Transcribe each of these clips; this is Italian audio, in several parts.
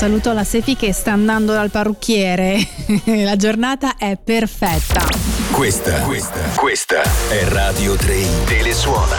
saluto la Sefi che sta andando dal parrucchiere. La giornata è perfetta. Questa è Radio 3 Telesuona.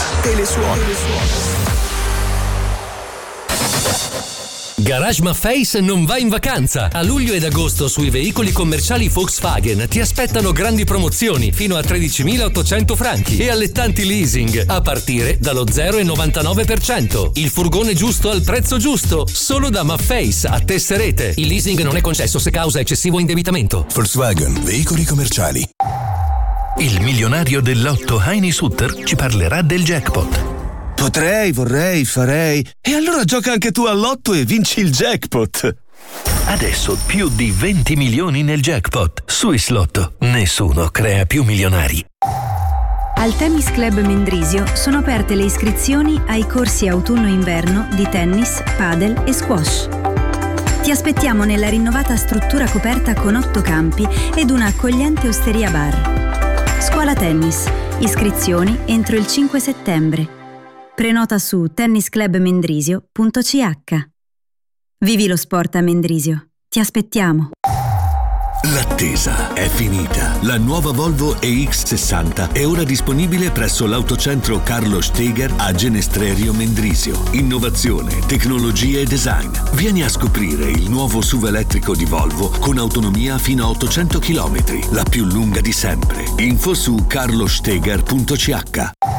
Garage Mafface non va in vacanza. A luglio ed agosto sui veicoli commerciali Volkswagen ti aspettano grandi promozioni fino a 13.800 franchi e allettanti leasing a partire dallo 0,99%. Il furgone giusto al prezzo giusto, solo da Mafface a Tesserete. Il leasing non è concesso se causa eccessivo indebitamento. Volkswagen, veicoli commerciali. Il milionario del lotto Heini Sutter ci parlerà del jackpot. Potrei, vorrei, farei. E allora gioca anche tu al lotto e vinci il jackpot. Adesso più di 20 milioni nel jackpot. Swiss Lotto. Nessuno crea più milionari. Al Tennis Club Mendrisio sono aperte le iscrizioni ai corsi autunno-inverno di tennis, padel e squash. Ti aspettiamo nella rinnovata struttura coperta con 8 campi ed una accogliente osteria bar. Scuola tennis. Iscrizioni entro il 5 settembre. Prenota su tennisclubmendrisio.ch. Vivi lo sport a Mendrisio. Ti aspettiamo. L'attesa è finita. La nuova Volvo EX60 è ora disponibile presso l'autocentro Carlo Steger a Genestrerio Mendrisio. Innovazione, tecnologia e design. Vieni a scoprire il nuovo SUV elettrico di Volvo con autonomia fino a 800 km, la più lunga di sempre. Info su carlosteger.ch.